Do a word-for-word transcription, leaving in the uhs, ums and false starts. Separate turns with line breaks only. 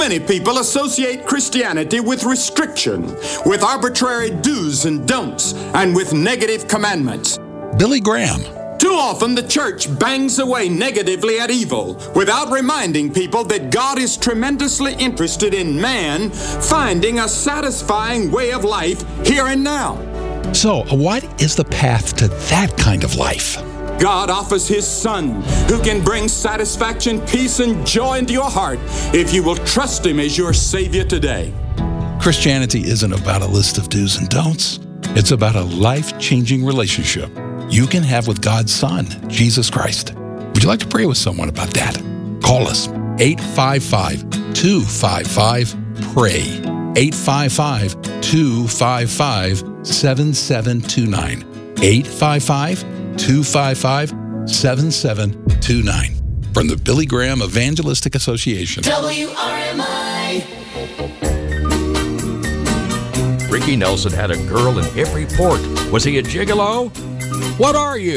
many people associate Christianity with restriction, with arbitrary do's and don'ts, and with negative commandments.
Billy Graham.
Too often the church bangs away negatively at evil without reminding people that God is tremendously interested in man finding a satisfying way of life here and now.
So, what is the path to that kind of life?
God offers His Son, who can bring satisfaction, peace, and joy into your heart if you will trust Him as your Savior today.
Christianity isn't about a list of do's and don'ts. It's about a life-changing relationship you can have with God's Son, Jesus Christ. Would you like to pray with someone about that? Call us, eight five five, two five five, P R A Y, eight five five, two five five, seven seven two nine, eight five five, two five five, seven seven two nine. From the Billy Graham Evangelistic Association.
W R M I.
Ricky Nelson had a girl in every port. Was he a gigolo? What are you?